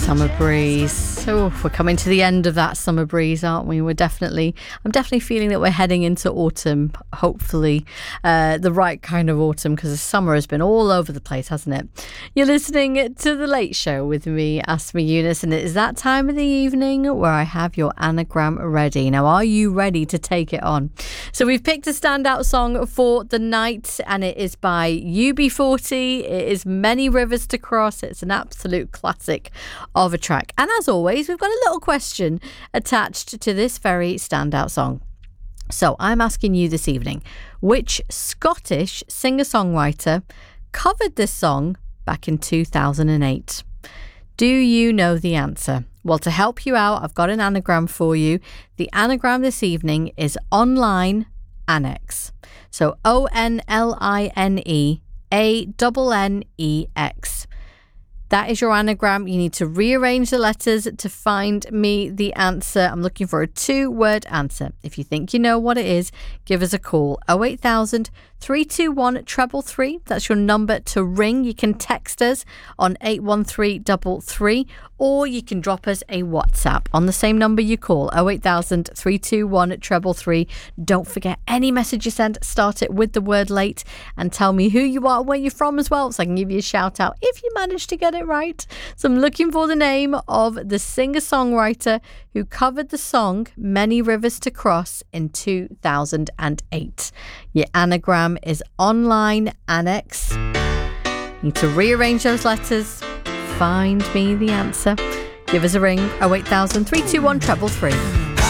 Summer breeze. Oh, we're coming to the end of that summer breeze, aren't we? I'm definitely feeling that we're heading into autumn. Hopefully, the right kind of autumn, because the summer has been all over the place, hasn't it? You're listening to The Late Show with me, Asma Yunus, and it is that time of the evening where I have your anagram ready. Now, are you ready to take it on? So we've picked a standout song for the night, and it is by UB40. It is Many Rivers to Cross. It's an absolute classic of a track. And as always, we've got a little question attached to this very standout song. So I'm asking you this evening, which Scottish singer-songwriter covered this song back in 2008? Do you know the answer? Well, to help you out, I've got an anagram for you. The anagram this evening is online annex. So ONLINEANNEX. That is your anagram. You need to rearrange the letters to find me the answer. I'm looking for a 2-word answer. If you think you know what it is, give us a call. 08000 321 333. That's your number to ring. You can text us on 81333, or you can drop us a WhatsApp on the same number you call, 08000 321 333. Don't forget, any message you send, start it with the word late and tell me who you are, where you're from as well, so I can give you a shout out if you manage to get it right. So I'm looking for the name of the singer-songwriter who covered the song Many Rivers to Cross in 2008. Your anagram is online annex. You need to rearrange those letters. Find me the answer. Give us a ring, 08000 321 333.